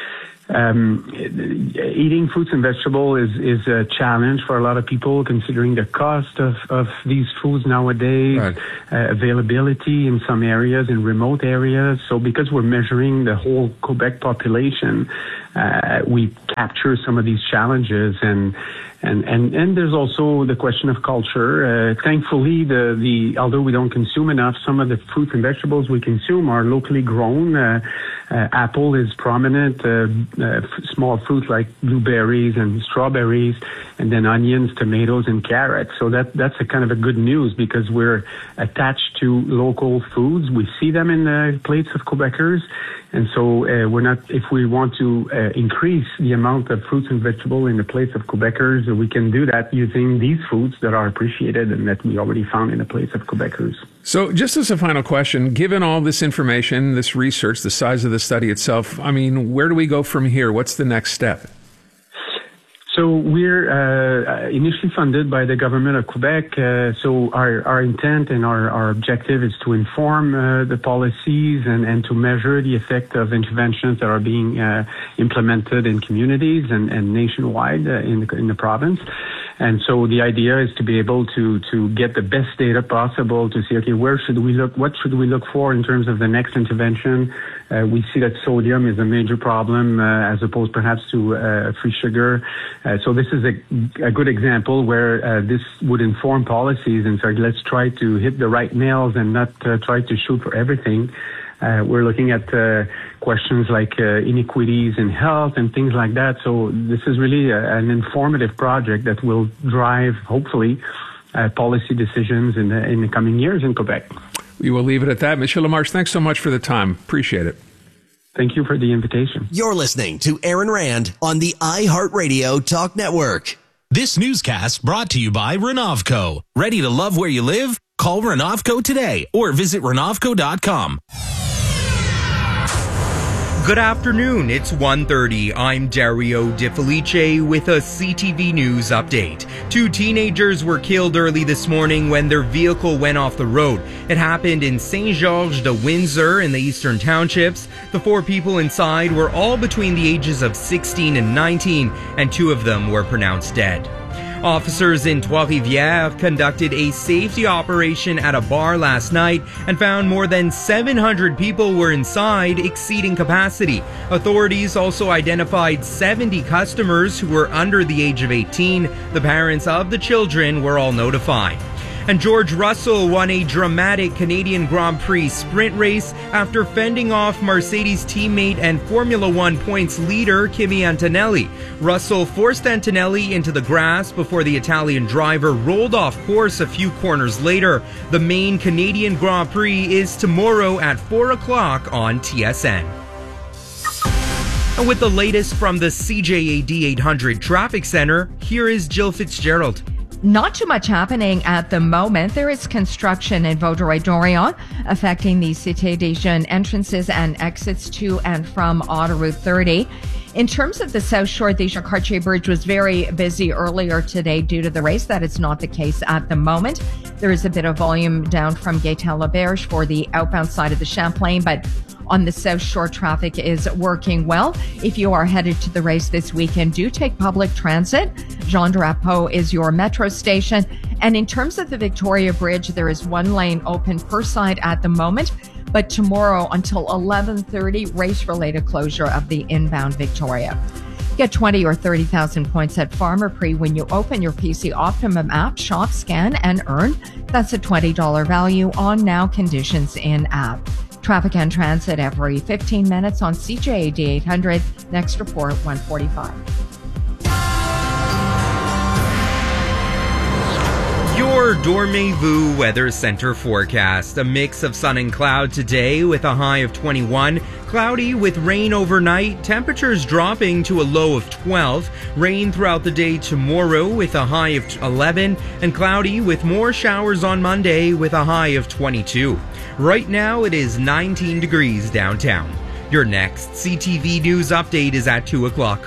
Um, eating fruits and vegetables is, is a challenge for a lot of people, considering the cost of, of these foods nowadays, right. uh, availability in some areas, in remote areas. So because we're measuring the whole Quebec population, uh, we capture some of these challenges. And And, and, and there's also the question of culture. Uh, thankfully, the, the, although we don't consume enough, some of the fruits and vegetables we consume are locally grown. Uh, uh, apple is prominent, uh, uh, small fruits like blueberries and strawberries, and then onions, tomatoes, and carrots. So that, that's a kind of a good news, because we're attached to local foods. We see them in the plates of Quebecers. And so uh, we're not, if we want to uh, increase the amount of fruits and vegetables in the plates of Quebecers, we can do that using these foods that are appreciated and that we already found in the plates of Quebecers. So just as a final question, given all this information, this research, the size of the study itself, I mean, where do we go from here? What's the next step? So we're uh, initially funded by the government of Quebec. Uh, so our, our intent and our, our objective is to inform uh, the policies and, and to measure the effect of interventions that are being uh, implemented in communities and, and nationwide uh, in, the, in the province. And so the idea is to be able to, to get the best data possible to see, okay, where should we look, what should we look for in terms of the next intervention? Uh, we see that sodium is a major problem uh, as opposed perhaps to uh, free sugar. Uh, so this is a, a good example where uh, this would inform policies and say, let's try to hit the right nails and not uh, try to shoot for everything. Uh, we're looking at uh, questions like uh, inequities in health and things like that. So this is really a, an informative project that will drive, hopefully, uh, policy decisions in the, in the coming years in Quebec. We will leave it at that. Monsieur Lamarche, thanks so much for the time. Appreciate it. Thank you for the invitation. You're listening to Aaron Rand on the iHeartRadio Talk Network. This newscast brought to you by Renovco. Ready to love where you live? Call Renovco today or visit renovco dot com. Good afternoon, it's one thirty. I'm Dario DiFelice with a C T V News update. Two teenagers were killed early this morning when their vehicle went off the road. It happened in Saint Georges de Windsor in the Eastern Townships. The four people inside were all between the ages of sixteen and nineteen, and two of them were pronounced dead. Officers in Trois-Rivières conducted a safety operation at a bar last night and found more than seven hundred people were inside, exceeding capacity. Authorities also identified seventy customers who were under the age of eighteen. The parents of the children were all notified. And George Russell won a dramatic Canadian Grand Prix sprint race after fending off Mercedes teammate and Formula One points leader Kimi Antonelli. Russell forced Antonelli into the grass before the Italian driver rolled off course a few corners later. The main Canadian Grand Prix is tomorrow at four o'clock on T S N. And with the latest from the C J A D eight hundred Traffic Center, here is Jill Fitzgerald. Not too much happening at the moment. There is construction in Vaudreuil-Dorion affecting the Cité des Jeunes entrances and exits to and from Autoroute thirty. In terms of the South Shore, the Jacques-Cartier Bridge was very busy earlier today due to the race. That is not the case at the moment. There is a bit of volume down from Gaétan-Laberge for the outbound side of the Champlain, but on the South Shore, traffic is working well. If you are headed to the race this weekend, do take public transit. Jean Drapeau is your metro station. And in terms of the Victoria Bridge, there is one lane open per side at the moment. But tomorrow until eleven thirty, race-related closure of the inbound Victoria. Get twenty or thirty thousand points at Pharmaprix when you open your P C Optimum app, shop, scan, and earn. That's a twenty dollars value on now conditions in app. Traffic and transit every fifteen minutes on C J A D eight hundred. Next report, one forty-five. Your Dormez-vous Weather Center forecast. A mix of sun and cloud today with a high of twenty-one. Cloudy with rain overnight. Temperatures dropping to a low of twelve. Rain throughout the day tomorrow with a high of eleven. And cloudy with more showers on Monday with a high of twenty-two. Right now it is nineteen degrees downtown. Your next C T V News update is at two o'clock.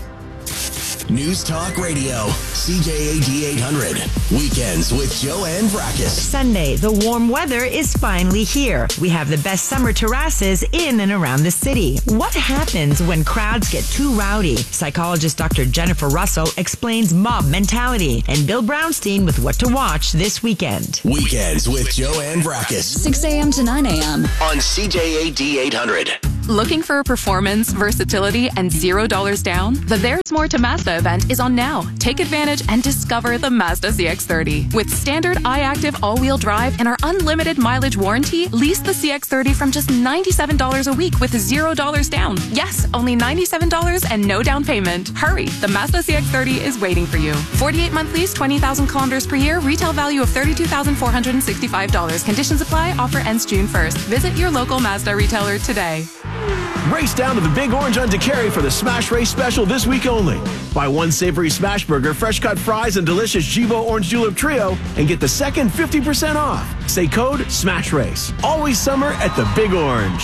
News Talk Radio, C J A D eight hundred. Weekends with Joanne Vrackus. Sunday, the warm weather is finally here. We have the best summer terraces in and around the city. What happens when crowds get too rowdy? Psychologist Doctor Jennifer Russell explains mob mentality. And Bill Brownstein with what to watch this weekend. Weekends with Joanne Vrackus. six a.m. to nine a.m. on C J A D eight hundred. Looking for performance, versatility, and zero dollars down? The There's More to Mazda event is on now. Take advantage and discover the Mazda C X thirty. With standard iActive all-wheel drive and our unlimited mileage warranty, lease the C X thirty from just ninety-seven dollars a week with zero dollars down. Yes, only ninety-seven dollars and no down payment. Hurry, the Mazda C X thirty is waiting for you. forty-eight month lease, twenty thousand kilometers per year, retail value of thirty-two thousand four hundred sixty-five dollars. Conditions apply, offer ends June first. Visit your local Mazda retailer today. Race down to the Big Orange on DeCary for the Smash Race special this week only. Buy one savory smash burger, fresh cut fries, and delicious Jibo Orange Julep Trio, and get the second fifty percent off. Say code SMASH RACE. Always summer at the Big Orange.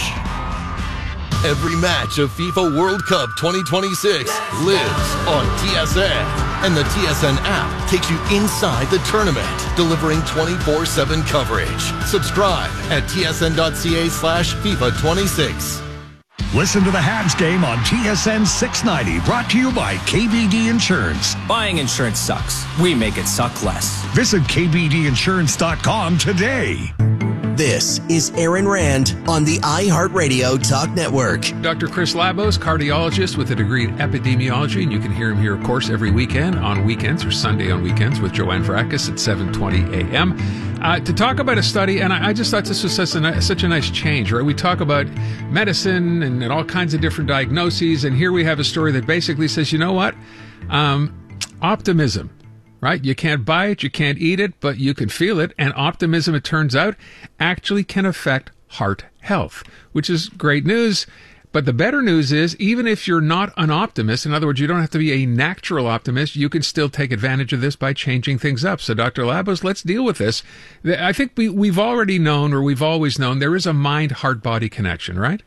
Every match of FIFA World Cup twenty twenty-six lives on T S N. And the T S N app takes you inside the tournament, delivering twenty-four seven coverage. Subscribe at tsn.ca slash FIFA 26. Listen to the Habs game on T S N six ninety, brought to you by K B D Insurance. Buying insurance sucks. We make it suck less. Visit K B D insurance dot com today. This is Aaron Rand on the iHeartRadio Talk Network. Doctor Chris Labos, cardiologist with a degree in epidemiology, and you can hear him here, of course, every weekend on weekends or Sunday on weekends with Joanne Vrackus at seven twenty a.m. Uh, to talk about a study, and I, I just thought this was such a, such a nice change, right? We talk about medicine and, and all kinds of different diagnoses, and here we have a story that basically says, you know what? Um, optimism. Right? You can't buy it, you can't eat it, but you can feel it. And optimism, it turns out, actually can affect heart health, which is great news. But the better news is, even if you're not an optimist, in other words, you don't have to be a natural optimist, you can still take advantage of this by changing things up. So, Doctor Labos, let's deal with this. I think we, we've already known, or we've always known, there is a mind-heart-body connection, right?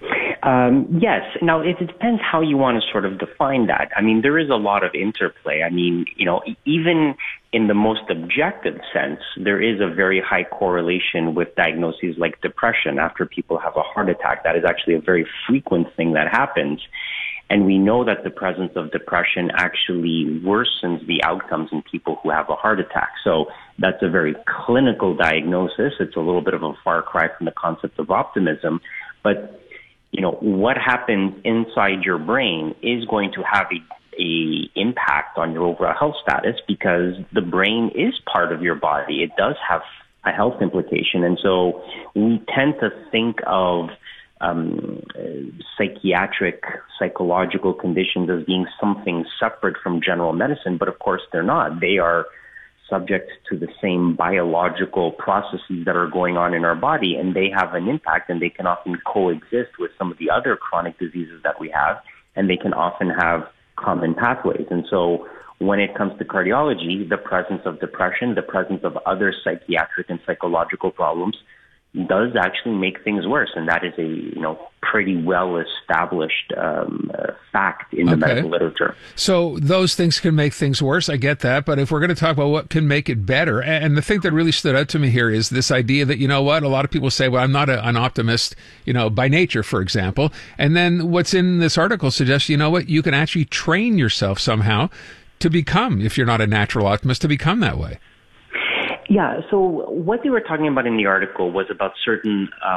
Um, yes. Now, it, it depends how you want to sort of define that. I mean, there is a lot of interplay. I mean, you know, even in the most objective sense, there is a very high correlation with diagnoses like depression after people have a heart attack. That is actually a very frequent thing that happens. And we know that the presence of depression actually worsens the outcomes in people who have a heart attack. So that's a very clinical diagnosis. It's a little bit of a far cry from the concept of optimism. But you know, what happens inside your brain is going to have a, a impact on your overall health status, because the brain is part of your body. It does have a health implication. And so we tend to think of um, psychiatric, psychological conditions as being something separate from general medicine. But of course, they're not. They are subject to the same biological processes that are going on in our body, and they have an impact, and they can often coexist with some of the other chronic diseases that we have, and they can often have common pathways. And so when it comes to cardiology, the presence of depression, the presence of other psychiatric and psychological problems does actually make things worse, and that is a you know pretty well established um, uh, fact in the okay. medical literature. So those things can make things worse. I get that, but if we're going to talk about what can make it better, and the thing that really stood out to me here is this idea that, you know what, a lot of people say, well, I'm not a, an optimist, you know, by nature, for example, and then what's in this article suggests, you know what, you can actually train yourself somehow to become, if you're not a natural optimist, to become that way. Yeah, so what they were talking about in the article was about certain um,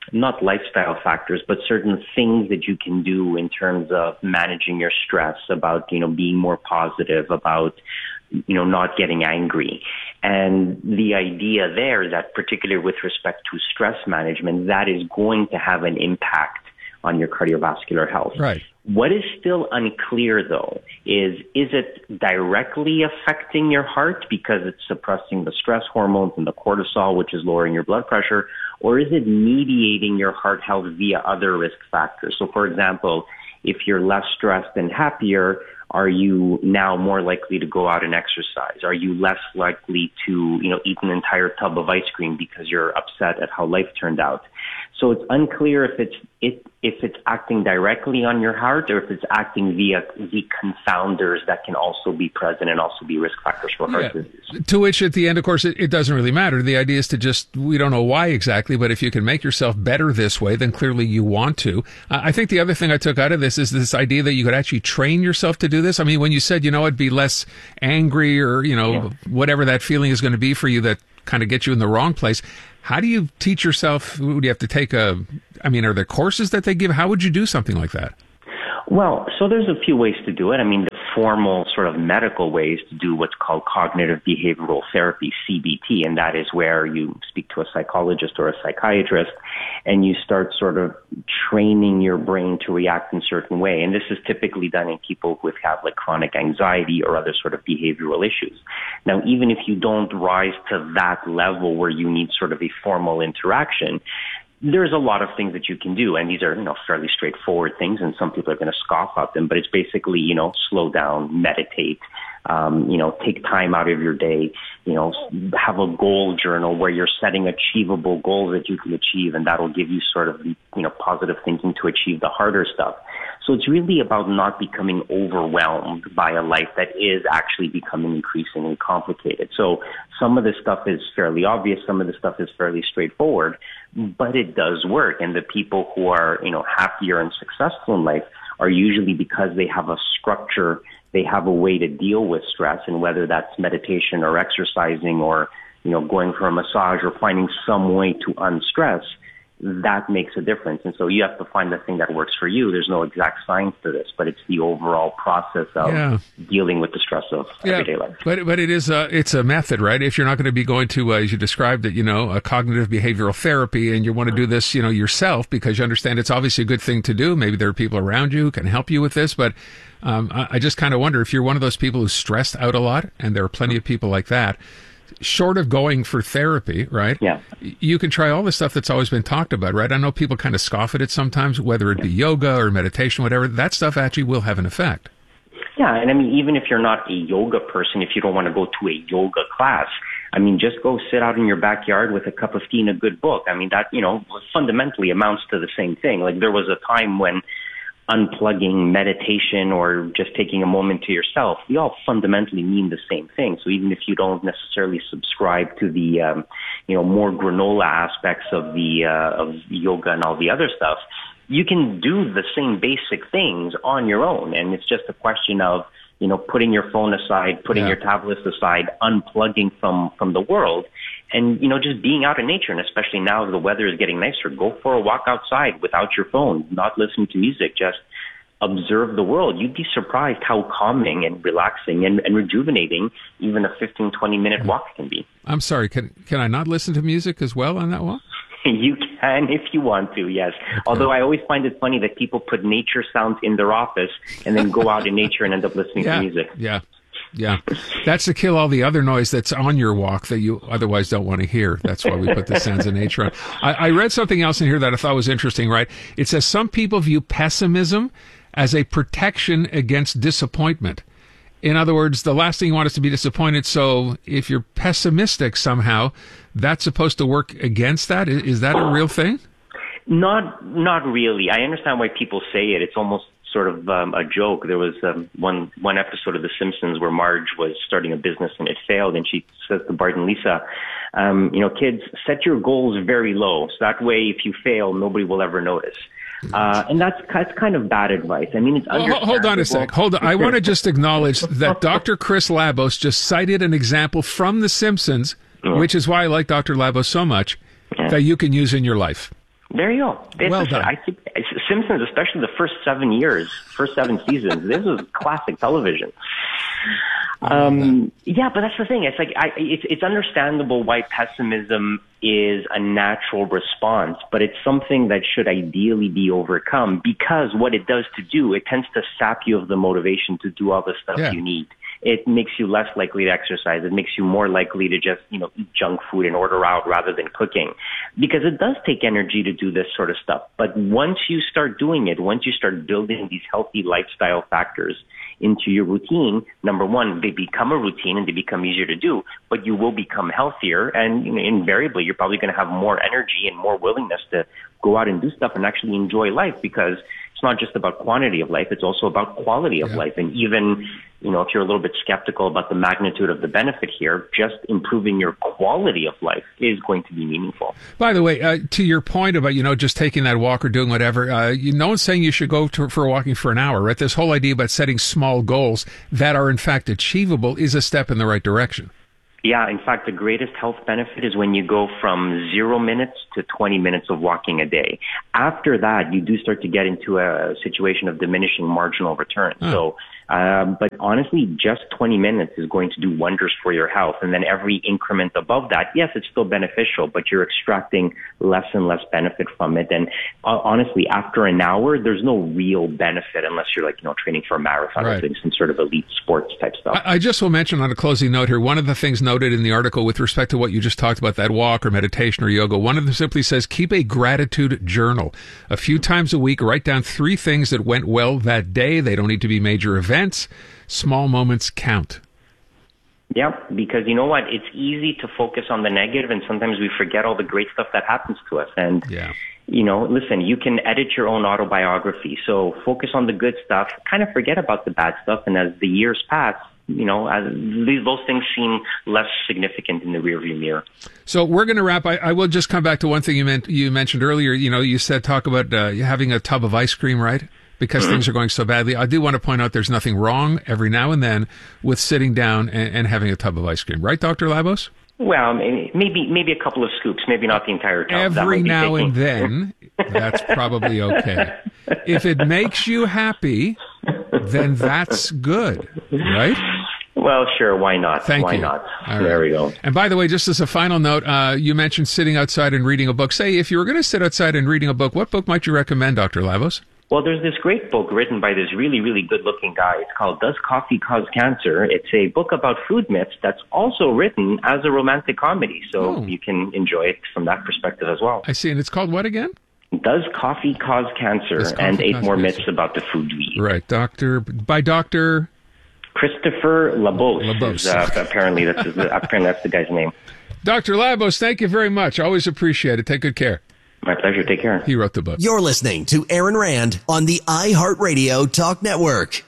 not lifestyle factors, but certain things that you can do in terms of managing your stress, about, you know, being more positive, about, you know, not getting angry. And the idea there that particularly with respect to stress management, that is going to have an impact on your cardiovascular health. Right. What is still unclear, though, is is it directly affecting your heart because it's suppressing the stress hormones and the cortisol, which is lowering your blood pressure, or is it mediating your heart health via other risk factors? So, for example, if you're less stressed and happier, are you now more likely to go out and exercise? Are you less likely to, you know, eat an entire tub of ice cream because you're upset at how life turned out? So it's unclear if it's it, if it's acting directly on your heart or if it's acting via the confounders that can also be present and also be risk factors for heart Yeah. disease. To which, at the end, of course, it, it doesn't really matter. The idea is to just, we don't know why exactly, but if you can make yourself better this way, then clearly you want to. Uh, I think the other thing I took out of this is this idea that you could actually train yourself to do this. I mean, when you said, you know, it'd be less angry or, you know, yeah. whatever that feeling is going to be for you that kind of gets you in the wrong place. How do you teach yourself? Would you have to take a, I mean, are there courses that they give? How would you do something like that? Well, so there's a few ways to do it. I mean, the formal sort of medical ways to do what's called cognitive behavioral therapy, C B T, and that is where you speak to a psychologist or a psychiatrist and you start sort of training your brain to react in a certain way. And this is typically done in people who have like chronic anxiety or other sort of behavioral issues. Now, even if you don't rise to that level where you need sort of a formal interaction, there's a lot of things that you can do, and these are, you know, fairly straightforward things, and some people are going to scoff at them, but it's basically, you know, slow down, meditate, um, you know, take time out of your day, you know, have a goal journal where you're setting achievable goals that you can achieve, and that'll give you sort of, you know, positive thinking to achieve the harder stuff. So it's really about not becoming overwhelmed by a life that is actually becoming increasingly complicated. So some of this stuff is fairly obvious, some of this stuff is fairly straightforward, but it does work. And the people who are, you know, happier and successful in life are usually because they have a structure, they have a way to deal with stress, and whether that's meditation or exercising or, you know, going for a massage or finding some way to unstress, that makes a difference. And so you have to find the thing that works for you. There's no exact science to this, but it's the overall process of yeah. dealing with the stress of yeah, everyday life. But but it is a, it's a method, right? If you're not going to be going to, uh, as you described it, you know, a cognitive behavioral therapy, and you want to do this, you know, yourself because you understand it's obviously a good thing to do. Maybe there are people around you who can help you with this, but um, I, I just kind of wonder if you're one of those people who's stressed out a lot, and there are plenty of people like that. Short of going for therapy, right? Yeah. You can try all the stuff that's always been talked about, right? I know people kind of scoff at it sometimes, whether it be yoga or meditation, whatever. That stuff actually will have an effect. Yeah, and I mean, even if you're not a yoga person, if you don't want to go to a yoga class, I mean, just go sit out in your backyard with a cup of tea and a good book. I mean, that, you know, fundamentally amounts to the same thing. Like, there was a time when unplugging, meditation, or just taking a moment to yourself, we all fundamentally mean the same thing. So even if you don't necessarily subscribe to the, um, you know, more granola aspects of the uh, of yoga and all the other stuff, you can do the same basic things on your own. And it's just a question of, you know, putting your phone aside, putting yeah. your tablets aside, unplugging from, from the world, and, you know, just being out in nature. And especially now that the weather is getting nicer, go for a walk outside without your phone, not listen to music, just observe the world. You'd be surprised how calming and relaxing and, and rejuvenating even a fifteen, twenty minute walk can be. I'm sorry, can can I not listen to music as well on that walk? You can if you want to, yes. Okay. Although I always find it funny that people put nature sounds in their office and then go out in nature and end up listening yeah. to music. Yeah. Yeah. That's to kill all the other noise that's on your walk that you otherwise don't want to hear. That's why we put the sounds of nature on. I, I read something else in here that I thought was interesting, right? It says some people view pessimism as a protection against disappointment. In other words, the last thing you want is to be disappointed. So if you're pessimistic somehow, that's supposed to work against that. Is, is that a real thing? Not, not really. I understand why people say it. It's almost sort of um, a joke. There was um, one one episode of The Simpsons where Marge was starting a business and it failed, and she says to Bart and Lisa, um, you know, kids, set your goals very low. So that way, if you fail, nobody will ever notice. Uh, and that's, that's kind of bad advice. I mean, it's well, hold on a sec. Hold on. I want to just acknowledge that Doctor Chris Labos just cited an example from The Simpsons, yeah. which is why I like Doctor Labos so much, yeah. that you can use in your life. There you go. It's Well a- done. I think Simpsons, especially the first seven years, first seven seasons, this was classic television. Um, yeah, but that's the thing. It's like I, it's, it's understandable why pessimism is a natural response, but it's something that should ideally be overcome because what it does to do, it tends to sap you of the motivation to do all the stuff Yeah. you need. It makes you less likely to exercise. It makes you more likely to just, you know, eat junk food and order out rather than cooking. Because it does take energy to do this sort of stuff. But once you start doing it, once you start building these healthy lifestyle factors into your routine, number one, they become a routine and they become easier to do, but you will become healthier. And you know, invariably, you're probably going to have more energy and more willingness to go out and do stuff and actually enjoy life because it's not just about quantity of life, it's also about quality of life. And even, you know, if you're a little bit skeptical about the magnitude of the benefit here, just improving your quality of life is going to be meaningful. By the way, uh, to your point about, you know, just taking that walk or doing whatever, uh, you, no one's saying you should go to, for walking for an hour, right? This whole idea about setting small goals that are in fact achievable is a step in the right direction. Yeah, in fact, the greatest health benefit is when you go from zero minutes to twenty minutes of walking a day. After that, you do start to get into a situation of diminishing marginal return. Oh. So, um, but honestly, just twenty minutes is going to do wonders for your health. And then every increment above that, yes, it's still beneficial, but you're extracting less and less benefit from it. And uh, honestly, after an hour, there's no real benefit unless you're like, you know, training for a marathon Right. or doing some sort of elite sports type stuff. I, I just will mention on a closing note here, one of the things noted in the article with respect to what you just talked about, that walk or meditation or yoga, one of them simply says, keep a gratitude journal. A few times a week, write down three things that went well that day. They don't need to be major events. Small moments count. Yeah, because you know what? It's easy to focus on the negative, and sometimes we forget all the great stuff that happens to us. And, yeah. you know, listen, you can edit your own autobiography. So focus on the good stuff, kind of forget about the bad stuff. And as the years pass, you know, as these, those things seem less significant in the rearview mirror. So we're going to wrap. I, I will just come back to one thing you meant, you mentioned earlier. You know, you said talk about uh, having a tub of ice cream, right? Because Mm-hmm. things are going so badly. I do want to point out there's nothing wrong every now and then with sitting down and, and having a tub of ice cream. Right, Doctor Labos? Well, maybe maybe a couple of scoops, maybe not the entire tub. That Every might be now taking- and then, that's probably okay. If it makes you happy, then that's good, right? Well, sure, why not? Thank why you. not? All There right. we go. And by the way, just as a final note, uh, you mentioned sitting outside and reading a book. Say, if you were going to sit outside and reading a book, what book might you recommend, Doctor Labos? Well, there's this great book written by this really, really good-looking guy. It's called Does Coffee Cause Cancer? It's a book about food myths that's also written as a romantic comedy, so Oh. you can enjoy it from that perspective as well. I see. And it's called what again? Does Coffee Cause Cancer? Does Coffee And eight Cause more Cancer? myths about the food we eat. Right. Doctor, by Doctor Christopher Labos. Labos. Is, uh, apparently, that's his, apparently that's the guy's name. Doctor Labos, thank you very much. Always appreciate it. Take good care. My pleasure. Take care. He wrote the book. You're listening to Aaron Rand on the iHeartRadio Talk Network.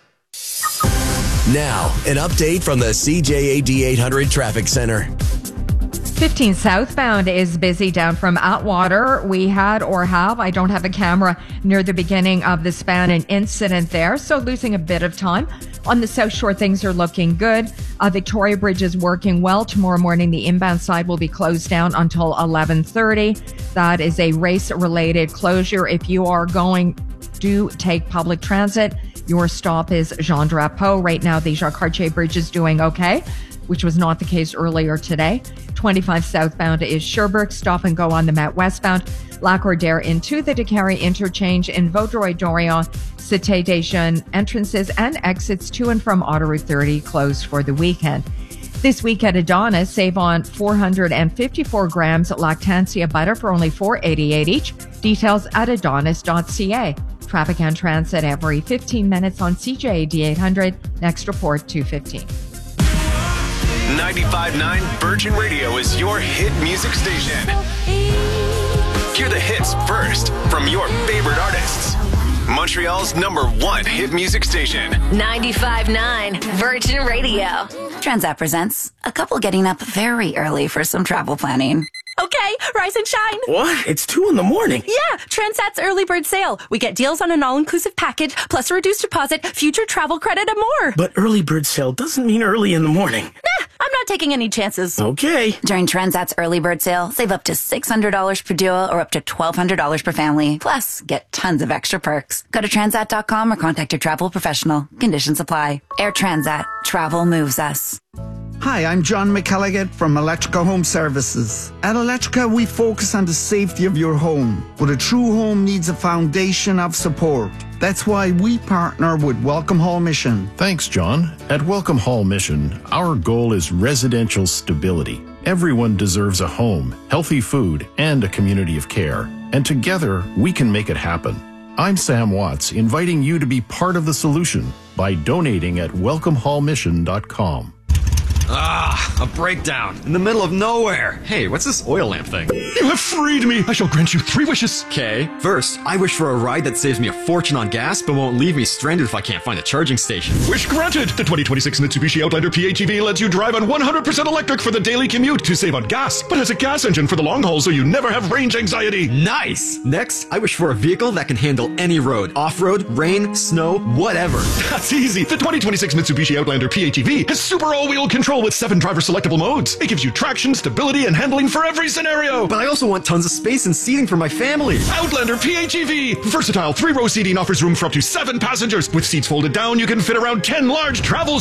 Now, an update from the C J A D eight hundred Traffic Center. fifteen southbound is busy down from Atwater. We had or have, I don't have a camera near the beginning of the span, an incident there, so losing a bit of time. On the South Shore, things are looking good. Uh, Victoria Bridge is working well. Tomorrow morning, the inbound side will be closed down until eleven thirty. That is a race-related closure. If you are going, do take public transit. Your stop is Jean Drapeau. Right now, the Jacques Cartier Bridge is doing okay, which was not the case earlier today. twenty-five southbound is Sherbrooke. Stop and go on the Met westbound. Lacordaire into the DeCarry interchange in Vaudreuil-Dorion. Cité des Jeunes entrances and exits to and from Autoroute thirty closed for the weekend. This week at Adonis, save on four hundred fifty-four grams Lactancia butter for only four dollars and eighty-eight cents each. Details at adonis dot c a. Traffic and transit every fifteen minutes on C J A D eight hundred. Next report, two fifteen. ninety-five point nine Virgin Radio is your hit music station. Hear the hits first from your favorite artists. Montreal's number one hit music station. ninety-five point nine Virgin Radio. Transat presents a couple getting up very early for some travel planning. Okay, rise and shine. What? It's two in the morning. Yeah, Transat's early bird sale. We get deals on an all-inclusive package, plus a reduced deposit, future travel credit, and more. But early bird sale doesn't mean early in the morning. Nah, I'm not taking any chances. Okay. During Transat's early bird sale, save up to six hundred dollars per duo or up to twelve hundred dollars per family. Plus, get tons of extra perks. Go to transat dot com or contact your travel professional. Conditions apply. Air Transat. Travel moves us. Hi, I'm John McElligott from Electrica Home Services. At Electrica, we focus on the safety of your home, but a true home needs a foundation of support. That's why we partner with Welcome Hall Mission. Thanks, John. At Welcome Hall Mission, our goal is residential stability. Everyone deserves a home, healthy food, and a community of care. And together, we can make it happen. I'm Sam Watts, inviting you to be part of the solution by donating at welcome hall mission dot com. Ah, a breakdown in the middle of nowhere. Hey, what's this oil lamp thing? You have freed me. I shall grant you three wishes. Okay. First, I wish for a ride that saves me a fortune on gas, but won't leave me stranded if I can't find a charging station. Wish granted. The twenty twenty-six Mitsubishi Outlander P H E V lets you drive on one hundred percent electric for the daily commute to save on gas, but has a gas engine for the long haul so you never have range anxiety. Nice. Next, I wish for a vehicle that can handle any road. Off-road, rain, snow, whatever. That's easy. The twenty twenty-six Mitsubishi Outlander P H E V has super all-wheel control with seven driver selectable modes. It gives you traction, stability, and handling for every scenario. But I also want tons of space and seating for my family. Outlander P H E V. Versatile three-row seating offers room for up to seven passengers. With seats folded down, you can fit around ten large travel